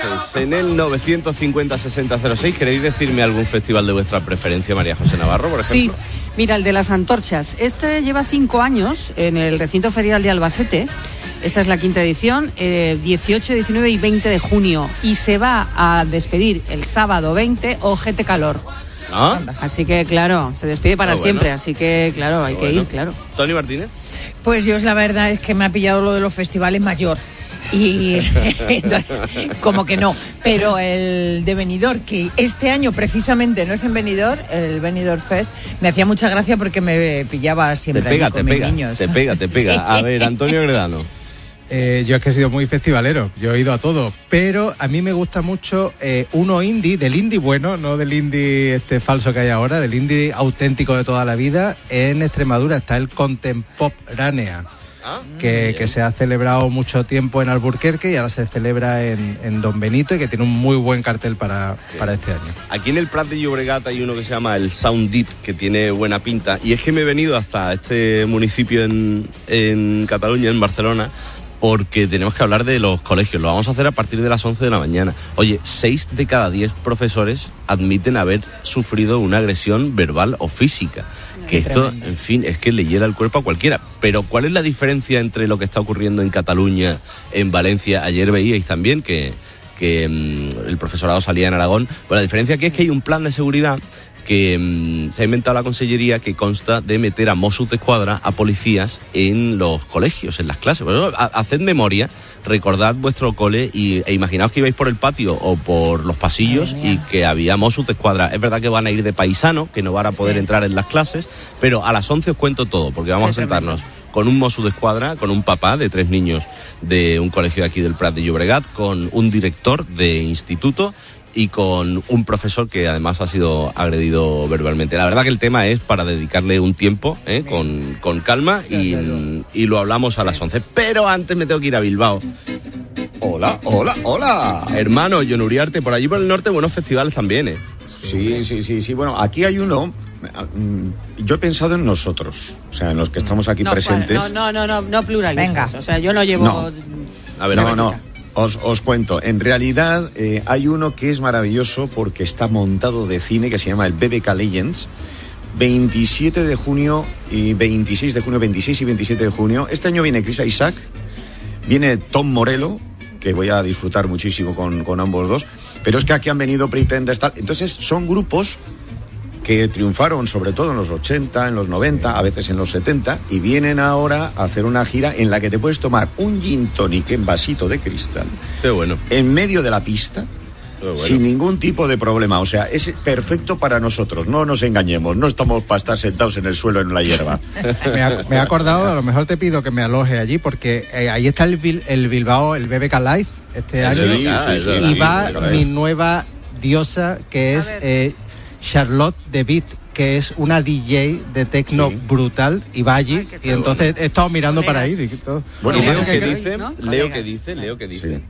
En el 950-6006, ¿queréis decirme algún festival de vuestra preferencia, María José Navarro, por ejemplo? Sí, mira, el de las antorchas. Este lleva 5 años en el recinto ferial de Albacete. Esta es la 5ª edición, 18, 19 y 20 de junio. Y se va a despedir el sábado 20, ojete calor. ¿Ah? Así que, claro, se despide para siempre. Así que, claro, hay que ir, claro. Tony Martínez. Pues yo, la verdad es que me ha pillado lo de los festivales mayor. Y entonces, como que no. Pero el de Benidorm, que este año precisamente no es en Benidorm, el Benidorm Fest, me hacía mucha gracia porque me pillaba siempre con mis niños. Te pega. Sí. A ver, Antonio Gredano. Yo es que he sido muy festivalero, yo he ido a todo, pero a mí me gusta mucho uno indie, del indie bueno, no del indie falso que hay ahora, del indie auténtico de toda la vida. En Extremadura está el Contemporánea, que se ha celebrado mucho tiempo en Alburquerque y ahora se celebra en Don Benito y que tiene un muy buen cartel para este año. Aquí en el Prat de Llobregat hay uno que se llama el Soundit, que tiene buena pinta, y es que me he venido hasta este municipio en Cataluña, en Barcelona, porque tenemos que hablar de los colegios. Lo vamos a hacer a partir de las 11 de la mañana. Oye, 6 de cada 10 profesores admiten haber sufrido una agresión verbal o física. Que esto, en fin, es que le hiela el cuerpo a cualquiera. Pero ¿cuál es la diferencia entre lo que está ocurriendo en Cataluña, en Valencia? Ayer veíais también que el profesorado salía en Aragón. Pues la diferencia aquí es que hay un plan de seguridad que se ha inventado la Consellería, que consta de meter a Mossos d'Esquadra, a policías en los colegios, en las clases. Bueno, haced memoria, recordad vuestro cole e imaginaos que ibais por el patio o por los pasillos y que había Mossos d'Esquadra. Es verdad que van a ir de paisano, que no van a poder entrar en las clases, pero a las 11 os cuento todo, porque vamos a sentarnos con un Mossos d'Esquadra, con un papá de 3 niños de un colegio de aquí del Prat de Llobregat, con un director de instituto y con un profesor que además ha sido agredido verbalmente. La verdad que el tema es para dedicarle un tiempo con calma y lo hablamos a las 11. Pero antes me tengo que ir a Bilbao. Hola. Hermano, Jon Uriarte, por allí por el norte buenos festivales también, Sí. Bueno, aquí hay uno. Yo he pensado en nosotros, o sea, en los que estamos aquí presentes. No pluralices. Venga. O sea, yo no llevo... No. A ver. Os cuento, en realidad hay uno que es maravilloso porque está montado de cine, que se llama el BBK Legends, 27 de junio y 26 de junio, 26 y 27 de junio. Este año viene Chris Isaac, viene Tom Morello, que voy a disfrutar muchísimo con ambos dos, pero es que aquí han venido Pretenders, tal. Entonces son grupos que triunfaron sobre todo en los 80, en los 90, a veces en los 70, y vienen ahora a hacer una gira en la que te puedes tomar un gin tonic en vasito de cristal. Qué bueno. En medio de la pista, sin ningún tipo de problema. O sea, es perfecto para nosotros, no nos engañemos, no estamos para estar sentados en el suelo en la hierba. Me he acordado, a lo mejor te pido que me aloje allí, porque ahí está el Bilbao, el BBK Live, este año, y va mi nueva diosa, que es Charlotte de Beat, que es una DJ de techno brutal, y va allí, y entonces he estado mirando para ir. Bueno, Leo que dice.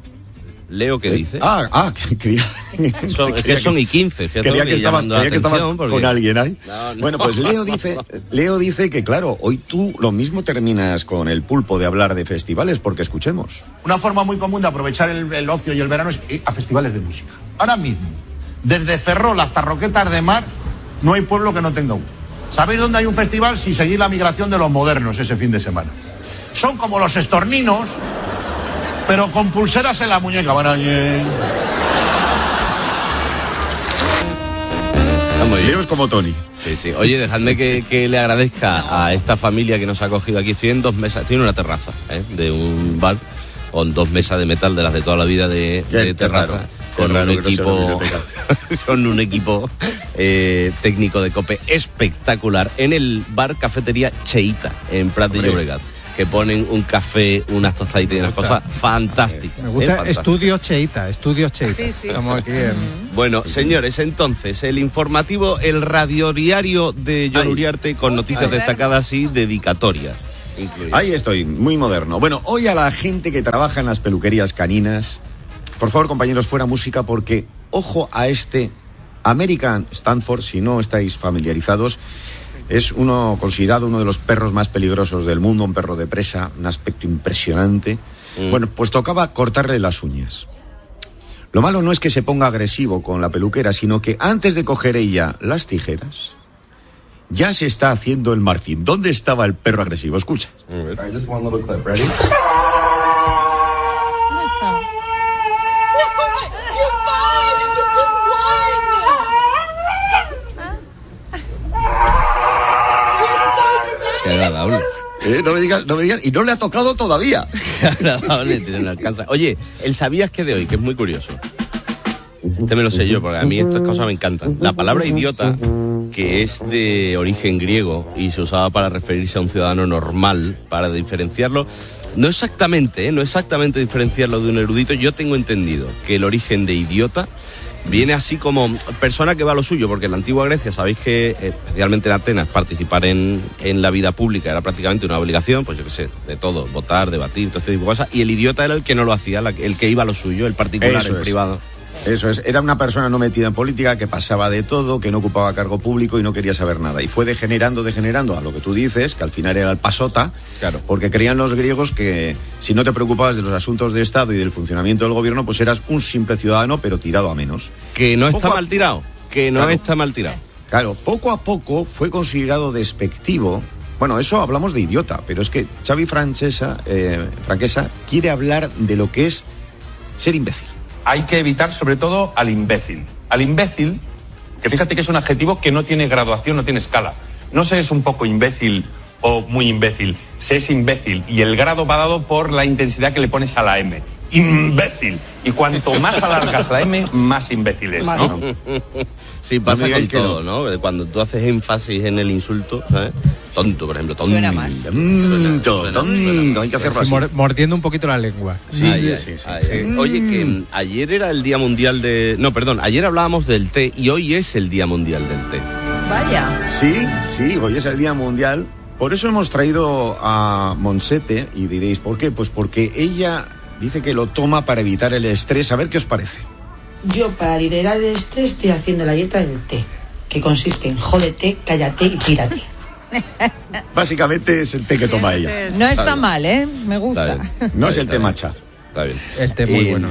Son y 15. Creía que estabas con alguien ahí. No. Bueno, pues Leo dice que, claro, hoy tú lo mismo terminas con el pulpo de hablar de festivales, porque escuchemos. Una forma muy común de aprovechar el ocio y el verano es ir a festivales de música. Ahora mismo, desde Ferrol hasta Roquetas de Mar, no hay pueblo que no tenga uno. ¿Sabéis dónde hay un festival? Si seguís la migración de los modernos ese fin de semana. Son como los estorninos, pero con pulseras en la muñeca. Van allí. Leo es como Tony. Sí. Oye, dejadme que le agradezca a esta familia que nos ha acogido aquí. Estoy en 2 mesas, estoy en una terraza de un bar con 2 mesas de metal de las de toda la vida de terraza. Con un equipo técnico de COPE espectacular en el bar cafetería Cheita en Prat de Llobregat, que ponen un café, unas tostaditas y unas cosas fantásticas. Me gusta Estudios Cheita. Sí. Estamos aquí Bueno, señores, entonces el informativo, el radiodiario de Jon Uriarte con noticias destacadas y dedicatorias. Ahí estoy, muy moderno. Bueno, hoy a la gente que trabaja en las peluquerías caninas, por favor, compañeros, fuera música, porque ojo a este American Stanford, si no estáis familiarizados, es considerado uno de los perros más peligrosos del mundo, un perro de presa, un aspecto impresionante. Bueno, pues tocaba cortarle las uñas. Lo malo no es que se ponga agresivo con la peluquera, sino que antes de coger ella las tijeras, ya se está haciendo el Martín. ¿Dónde estaba el perro agresivo? Escucha. Qué agradable. No me digas, y no le ha tocado todavía. Qué agradable, no alcanza. Oye, el sabías que de hoy, que es muy curioso. Este me lo sé yo, porque a mí estas cosas me encantan. La palabra idiota, que es de origen griego y se usaba para referirse a un ciudadano normal, para diferenciarlo, no exactamente diferenciarlo de un erudito. Yo tengo entendido que el origen de idiota viene así como persona que va a lo suyo, porque en la antigua Grecia sabéis que, especialmente en Atenas, participar en la vida pública era prácticamente una obligación, pues yo qué sé, de todo, votar, debatir, todo este tipo de cosas, y el idiota era el que no lo hacía, el que iba a lo suyo, el particular, el privado. Eso es, era una persona no metida en política, que pasaba de todo, que no ocupaba cargo público y no quería saber nada. Y fue degenerando a lo que tú dices, que al final era el pasota, claro, porque creían los griegos que si no te preocupabas de los asuntos de Estado y del funcionamiento del gobierno, pues eras un simple ciudadano, pero tirado a menos. Que no está mal tirado, está mal tirado. Claro, poco a poco fue considerado despectivo. Bueno, eso hablamos de idiota, pero es que Xavi Franquesa quiere hablar de lo que es ser imbécil. Hay que evitar sobre todo al imbécil. Al imbécil, que fíjate que es un adjetivo que no tiene graduación, no tiene escala. No se es un poco imbécil o muy imbécil, se es imbécil y el grado va dado por la intensidad que le pones a la M. Imbécil. Y cuanto más alargas la M, más imbécil es, ¿no? Sí, pasa con todo, ¿no? Cuando tú haces énfasis en el insulto, ¿sabes? Tonto, por ejemplo, tonto. Suena más. Tonto, hay que hacerlo así. Mordiendo un poquito la lengua. Sí. Oye, que ayer era el Día Mundial de... No, perdón, ayer hablábamos del té y hoy es el Día Mundial del té. Vaya. Sí, hoy es el Día Mundial. Por eso hemos traído a Montsete, y diréis, ¿por qué? Pues porque ella dice que lo toma para evitar el estrés. A ver qué os parece. Yo, para liberar el estrés, estoy haciendo la dieta del té, que consiste en jódete, cállate y tírate. Básicamente es el té que toma ella. No está mal, ¿eh? Me gusta. No es el té matcha. Está bien. El té muy bueno,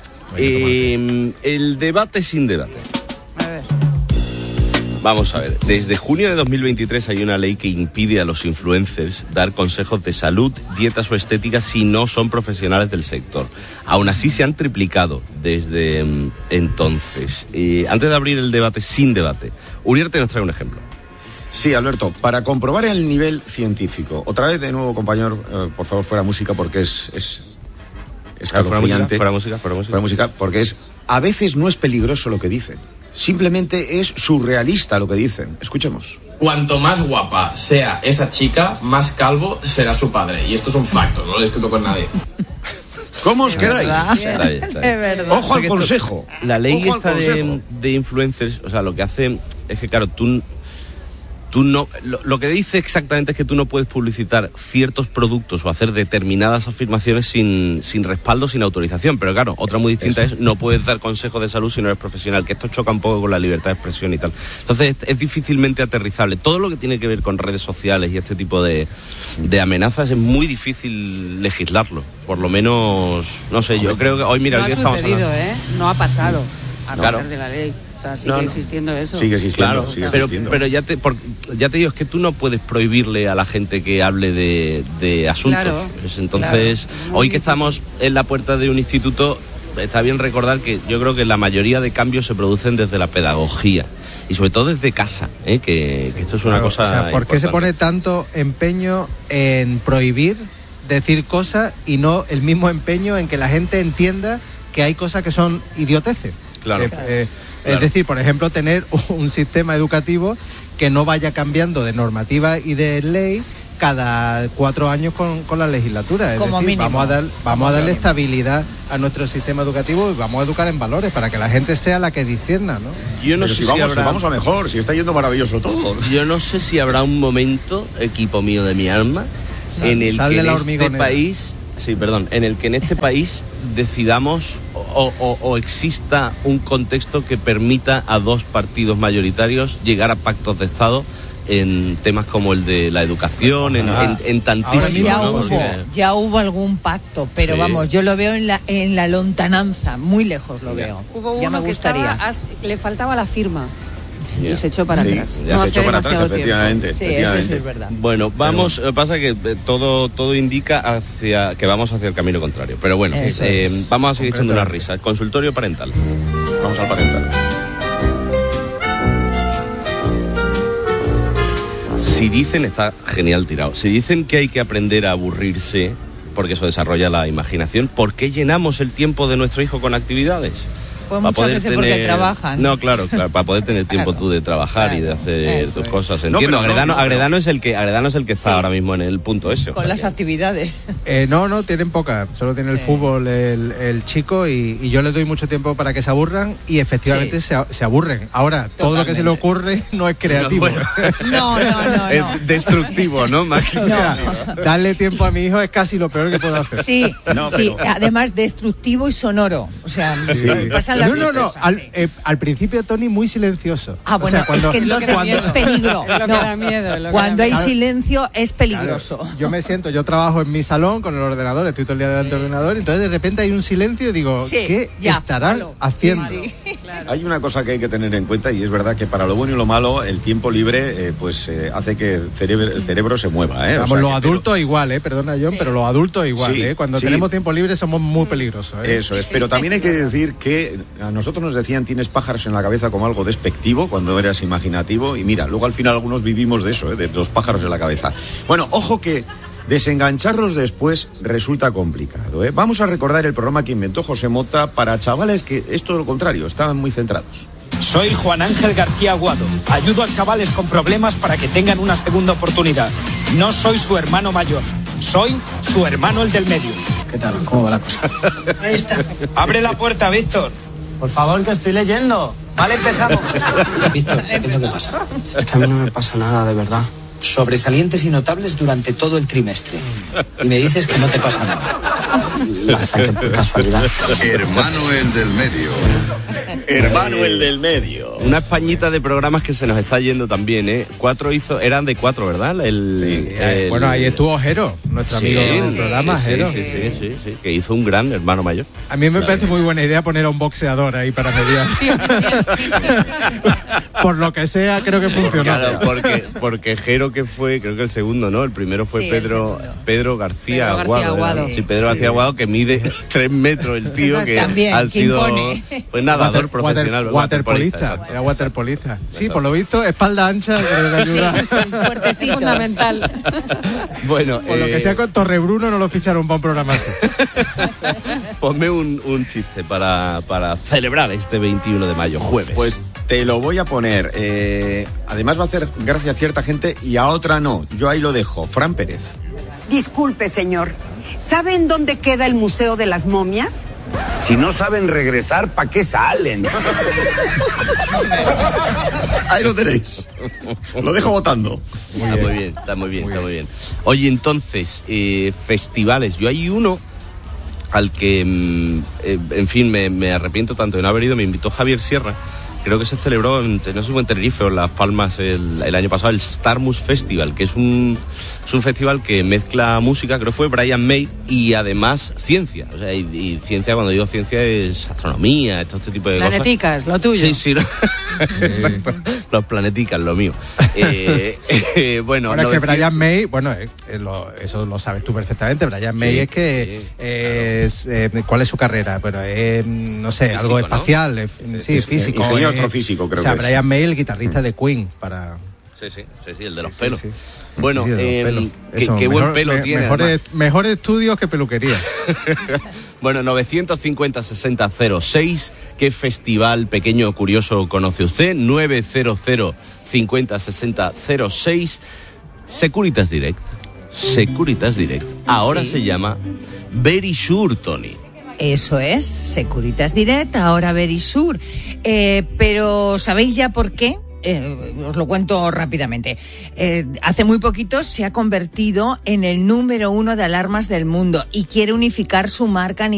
El debate sin debate. A ver. Vamos a ver, desde junio de 2023 hay una ley que impide a los influencers dar consejos de salud, dietas o estética si no son profesionales del sector. Aún así se han triplicado desde entonces. Antes de abrir el debate sin debate, Uriarte nos trae un ejemplo. Sí, Alberto, para comprobar el nivel científico. Otra vez de nuevo, compañero, por favor, fuera música, porque es escalofriante. Fuera música, porque a veces no es peligroso lo que dicen. Simplemente es surrealista lo que dicen. Escuchemos. Cuanto más guapa sea esa chica, más calvo será su padre. Y esto es un facto, no lo he escrito con nadie. ¿Cómo os quedáis? Está bien. Es verdad. Ojo al consejo. La ley esta de influencers, o sea, lo que hace es que, claro, tú no, lo que dice exactamente es que tú no puedes publicitar ciertos productos o hacer determinadas afirmaciones sin respaldo, sin autorización. Pero claro, otra muy distinta es no puedes dar consejos de salud si no eres profesional, que esto choca un poco con la libertad de expresión y tal. Entonces es difícilmente aterrizable. Todo lo que tiene que ver con redes sociales y este tipo de amenazas es muy difícil legislarlo. Por lo menos, no sé, yo creo que hoy, mira, no aquí ha estamos sucedido, hablando. No ha pasado a Claro. pesar de la ley. O sea, sigue existiendo eso. Sigue existiendo, Claro, sigue existiendo. pero ya te digo, es que tú no puedes prohibirle a la gente que hable de asuntos. Claro, Pues entonces, claro. hoy que estamos en la puerta de un instituto, está bien recordar que yo creo que la mayoría de cambios se producen desde la pedagogía y sobre todo desde casa, que esto es una cosa O sea, ¿por qué se importante. pone tanto empeño en prohibir decir cosas y no el mismo empeño en que la gente entienda que hay cosas que son idioteces? Claro. Es decir, por ejemplo, tener un sistema educativo que no vaya cambiando de normativa y de ley cada 4 años con la legislatura. Es Como decir, mínimo. vamos a darle estabilidad a nuestro sistema educativo y vamos a educar en valores para que la gente sea la que discierna, ¿no? Yo no Pero sé si vamos habrá... a mejor, si está yendo maravilloso todo. Yo no sé si habrá un momento, equipo mío de mi alma, en el sal que de en la este hormigonera. país, en el que en este país decidamos o exista un contexto que permita a dos partidos mayoritarios llegar a pactos de Estado en temas como el de la educación, en tantísimos. Ya hubo algún pacto, pero vamos, yo lo veo en la lontananza, muy lejos lo veo. Hubo ya uno me gustaría. Le faltaba la firma. Y se echó para atrás. Ya se echó para atrás, efectivamente. Sí, eso sí es verdad. Bueno, vamos, pasa que todo indica hacia que vamos hacia el camino contrario. Pero bueno, vamos a seguir echando una risa. Consultorio parental. Vamos al parental. Si dicen, está genial tirado, si dicen que hay que aprender a aburrirse, porque eso desarrolla la imaginación, ¿por qué llenamos el tiempo de nuestro hijo con actividades? Pues muchas veces porque trabajan. No, claro, para poder tener tiempo tú de trabajar y de hacer tus cosas. Entiendo, Agredano es el que está ahora mismo en el punto ese. Con las actividades. No, tienen pocas. Solo tiene el fútbol el chico y yo le doy mucho tiempo para que se aburran y efectivamente se aburren. Ahora, todo lo que se le ocurre no es creativo. No. Es destructivo, ¿no? Más que darle tiempo a mi hijo es casi lo peor que puedo hacer. Sí, además destructivo y sonoro. O sea, pasan las cosas. Al principio Tony muy silencioso. Bueno, es que entonces es peligro. Es lo que da miedo. Cuando hay silencio es peligroso. Claro, yo trabajo en mi salón con el ordenador, estoy todo el día delante del ordenador, entonces de repente hay un silencio y digo, ¿qué estarán haciendo? Claro. Hay una cosa que hay que tener en cuenta y es verdad que para lo bueno y lo malo el tiempo libre hace que el cerebro se mueva. Vamos, los adultos igual, perdona John, pero los adultos igual, cuando tenemos tiempo libre somos muy peligrosos. Eso es, pero también hay que decir que a nosotros nos decían tienes pájaros en la cabeza como algo despectivo cuando eras imaginativo y mira, luego al final algunos vivimos de eso, de los pájaros en la cabeza. Bueno, ojo que desengancharlos después resulta complicado. Vamos a recordar el programa que inventó José Mota para chavales que es todo lo contrario, estaban muy centrados. Soy Juan Ángel García Aguado. Ayudo a chavales con problemas para que tengan una segunda oportunidad. No soy su hermano mayor, soy su hermano el del medio. ¿Qué tal? ¿Cómo va la cosa? Ahí está. Abre la puerta, Víctor. Por favor, que estoy leyendo. Vale, empezamos. Víctor, ¿qué es lo que pasa? Es que a mí no me pasa nada, de verdad. Sobresalientes y notables durante todo el trimestre. Y me dices que no te pasa nada. La saqué por casualidad. Hermano el del medio. Hermano el del medio. Una españita de programas que se nos está yendo también, eran de 4, ¿verdad? Bueno, ahí estuvo Ojero, nuestro amigo del programa, Ojero. Sí, que hizo un gran hermano mayor. A mí me parece muy buena idea poner a un boxeador ahí para mediar. Por lo que sea, creo que funcionó. Claro, porque Jero, que fue, creo que el segundo, ¿no? El primero fue Pedro García Aguado. Sí, Pedro García Aguado, que mide 3 metros el tío, que ha sido pues nadador profesional. Waterpolista. Era waterpolista. Sí, por lo visto, espalda ancha, creo que ayuda. Fuertecito. Fundamental. Bueno, por lo que sea, con Torrebruno no lo ficharon para un programa así. Ponme un chiste para celebrar este 21 de mayo, jueves. Pues te lo voy a poner. Además va a hacer gracia a cierta gente y a otra no. Yo ahí lo dejo. Fran Pérez. Disculpe, señor. ¿Saben dónde queda el Museo de las Momias? Si no saben regresar, ¿para qué salen? Ahí lo tenéis. Lo dejo votando. Está muy bien. Oye, entonces, festivales. Yo hay uno al que, en fin, me arrepiento tanto de no haber ido. Me invitó Javier Sierra. Creo que se celebró, no sé si fue en Tenerife o en Las Palmas el año pasado, el Starmus Festival, que es un festival que mezcla música, creo que fue Brian May, y además ciencia. O sea, y ciencia, cuando digo ciencia, es astronomía, este tipo de planeticas, cosas. Lo tuyo. Sí. Exacto. Los planeticas, lo mío. Bueno, es que Brian May, eso lo sabes tú perfectamente. Brian May es que ¿cuál es su carrera? Bueno, no sé, físico, algo espacial, ¿no? Físico. Ingeniero astrofísico, creo que es. Brian May, el guitarrista de Queen, para... Sí, el de los pelos. Sí. Bueno, qué buen pelo tiene. Mejores estudios que peluquería. Bueno, 950-60-06. ¿Qué festival pequeño o curioso conoce usted? 900-50-60-06. Securitas Direct. Ahora se llama Verisure, Tony. Eso es, Securitas Direct, ahora Verisure. Pero ¿sabéis ya por qué? Os lo cuento rápidamente. Hace muy poquito se ha convertido en el número 1 de alarmas del mundo y quiere unificar su marca